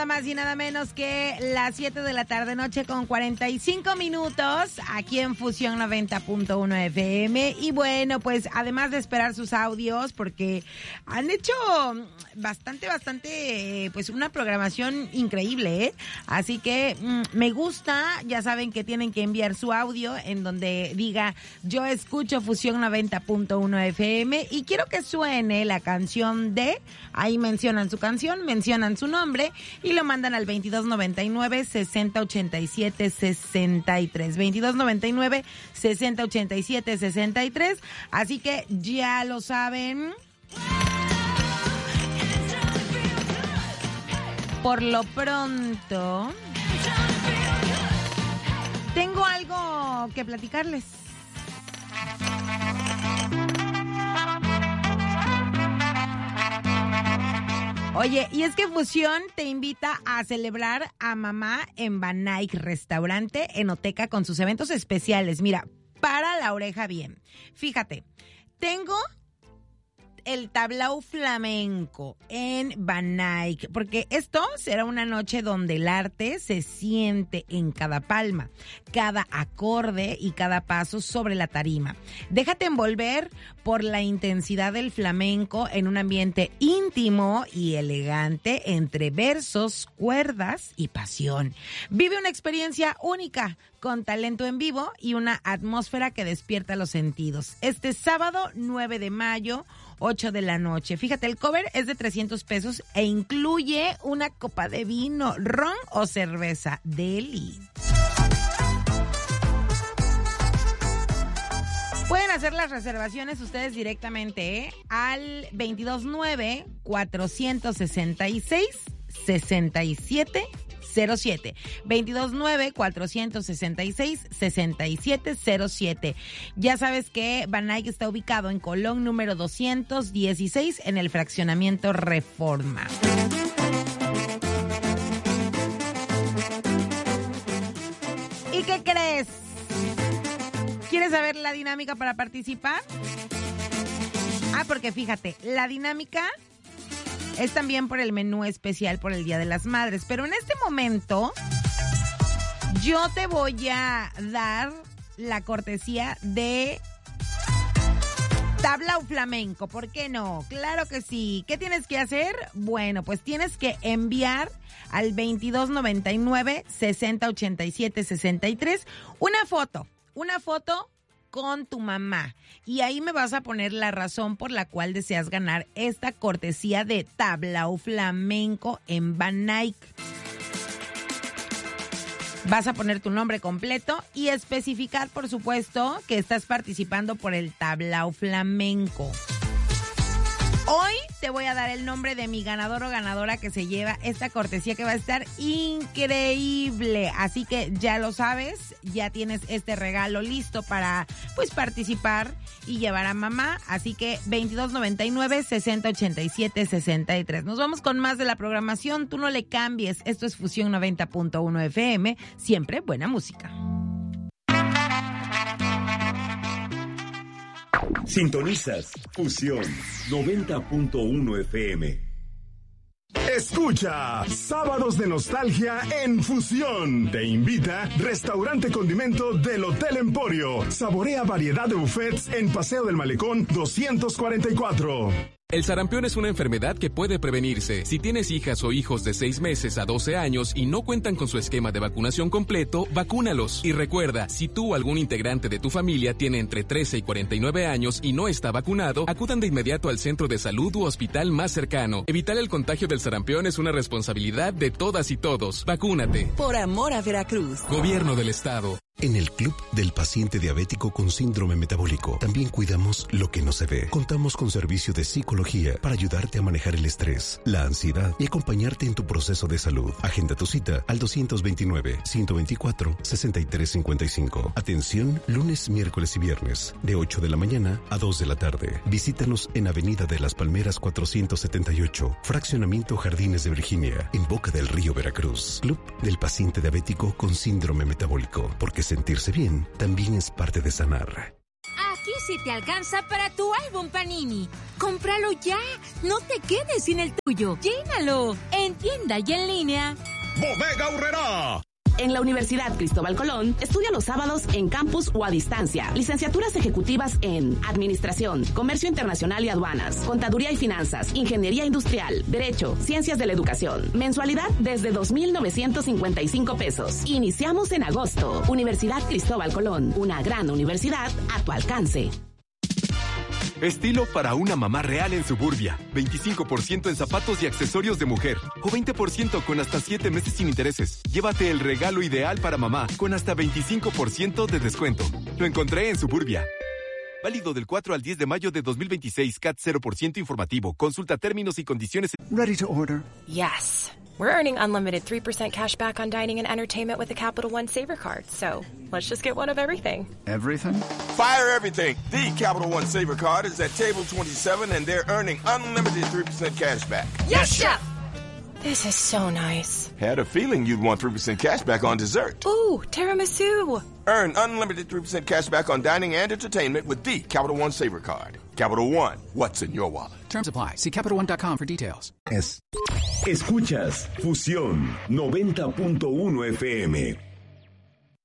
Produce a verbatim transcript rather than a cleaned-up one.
Nada más y nada menos que las siete de la tarde, noche con cuarenta y cinco minutos, aquí en Fusión noventa punto uno F M. Y bueno, pues además de esperar sus audios, porque han hecho bastante, bastante, pues una programación increíble, ¿eh? Así que mmm, me gusta, ya saben que tienen que enviar su audio en donde diga, yo escucho Fusión noventa punto uno F M y quiero que suene la canción de, ahí mencionan su canción, mencionan su nombre y lo mandan al veintidós noventa y nueve, sesenta ochenta y siete, sesenta y tres. veintidós noventa y nueve, sesenta ochenta y siete, sesenta y tres. Así que ya lo saben. Por lo pronto, tengo algo que platicarles. Oye, y es que Fusión te invita a celebrar a mamá en Banaic Restaurante Enoteca con sus eventos especiales. Mira, para la oreja bien. Fíjate, tengo el tablao flamenco en Banaic, porque esto será una noche donde el arte se siente en cada palma, cada acorde y cada paso sobre la tarima. Déjate envolver por la intensidad del flamenco en un ambiente íntimo y elegante entre versos, cuerdas y pasión. Vive una experiencia única con talento en vivo y una atmósfera que despierta los sentidos. Este sábado nueve de mayo, ocho de la noche. Fíjate, el cover es de trescientos pesos e incluye una copa de vino, ron o cerveza. Deli. Pueden hacer las reservaciones ustedes directamente, ¿eh? Al veintidós nueve, cuatrocientos sesenta y seis, sesenta y siete cero siete. veintidós nueve, cuatrocientos sesenta y seis, sesenta y siete cero siete. Ya sabes que Banaic está ubicado en Colón número doscientos dieciséis en el fraccionamiento Reforma. ¿Y qué crees? ¿Quieres saber la dinámica para participar? Ah, porque fíjate, la dinámica es también por el menú especial por el Día de las Madres. Pero en este momento yo te voy a dar la cortesía de tablao flamenco. ¿Por qué no? Claro que sí. ¿Qué tienes que hacer? Bueno, pues tienes que enviar al veintidós noventa y nueve, sesenta ochenta y siete, sesenta y tres una foto. Una foto con tu mamá. Y ahí me vas a poner la razón por la cual deseas ganar esta cortesía de tablao flamenco en Banaic. Vas a poner tu nombre completo y especificar, por supuesto, que estás participando por el tablao flamenco. Hoy te voy a dar el nombre de mi ganador o ganadora que se lleva esta cortesía que va a estar increíble. Así que ya lo sabes, ya tienes este regalo listo para pues participar y llevar a mamá. Así que veintidós noventa y nueve, sesenta ochenta y siete, sesenta y tres. Nos vamos con más de la programación. Tú no le cambies. Esto es Fusión noventa punto uno F M. Siempre buena música. Sintonizas Fusión noventa punto uno F M. Escucha Sábados de Nostalgia en Fusión. Te invita Restaurante Condimento del Hotel Emporio. Saborea variedad de buffets en Paseo del Malecón doscientos cuarenta y cuatro. El sarampión es una enfermedad que puede prevenirse. Si tienes hijas o hijos de seis meses a doce años y no cuentan con su esquema de vacunación completo, vacúnalos. Y recuerda, si tú o algún integrante de tu familia tiene entre trece y cuarenta y nueve años y no está vacunado, acudan de inmediato al centro de salud u hospital más cercano. Evitar el contagio del sarampión es una responsabilidad de todas y todos. Vacúnate. Por amor a Veracruz. Gobierno del Estado. En el Club del Paciente Diabético con Síndrome Metabólico también cuidamos lo que no se ve. Contamos con servicio de psicología para ayudarte a manejar el estrés, la ansiedad y acompañarte en tu proceso de salud. Agenda tu cita al doscientos veintinueve, ciento veinticuatro, sesenta y tres cincuenta y cinco. Atención lunes, miércoles y viernes de ocho de la mañana a dos de la tarde. Visítanos en Avenida de las Palmeras cuatrocientos setenta y ocho, Fraccionamiento Jardines de Virginia, en Boca del Río, Veracruz. Club del Paciente Diabético con Síndrome Metabólico, porque sentirse bien también es parte de sanar. Aquí si te alcanza para tu álbum Panini. ¡Cómpralo ya! No te quedes sin el tuyo. ¡Llénalo! En tienda y en línea. Bodega Aurrerá. En la Universidad Cristóbal Colón, estudia los sábados en campus o a distancia. Licenciaturas ejecutivas en Administración, Comercio Internacional y Aduanas, Contaduría y Finanzas, Ingeniería Industrial, Derecho, Ciencias de la Educación. Mensualidad desde dos mil novecientos cincuenta y cinco pesos. Iniciamos en agosto. Universidad Cristóbal Colón, una gran universidad a tu alcance. Estilo para una mamá real en Suburbia. veinticinco por ciento en zapatos y accesorios de mujer. O veinte por ciento con hasta siete meses sin intereses. Llévate el regalo ideal para mamá con hasta veinticinco por ciento de descuento. Lo encontré en Suburbia. Válido del cuatro al diez de mayo de dos mil veintiséis. C A T cero por ciento informativo. Consulta términos y condiciones. Ready to order? Yes. We're earning unlimited three percent cash back on dining and entertainment with the Capital One Saver Card. So let's just get one of everything. Everything? Fire everything. The Capital One Saver Card is at table twenty-seven and they're earning unlimited three percent cash back. Yes, Chef! This is so nice. Had a feeling you'd want three percent cash back on dessert. Ooh, tiramisu. Earn unlimited three percent cash back on dining and entertainment with the Capital One Saver Card. Capital One, what's in your wallet? Terms apply. See Capital One dot com for details. Es. Escuchas Fusión noventa punto uno F M.